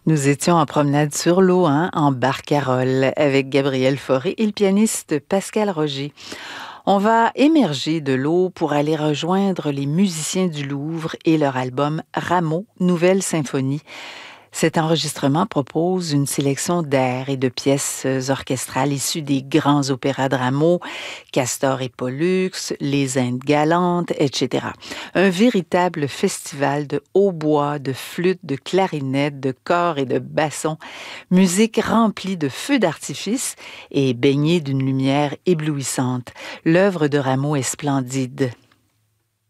Nous étions en promenade sur l'eau, hein, en barcarolle, avec Gabriel Fauré et le pianiste Pascal Roger. On va émerger de l'eau pour aller rejoindre les musiciens du Louvre et leur album Rameau, Nouvelle Symphonie. Cet enregistrement propose une sélection d'airs et de pièces orchestrales issues des grands opéras de Rameau, Castor et Pollux, Les Indes galantes, etc. Un véritable festival de hautbois, de flûtes, de clarinettes, de corps et de bassons, musique remplie de feux d'artifice et baignée d'une lumière éblouissante. L'œuvre de Rameau est splendide.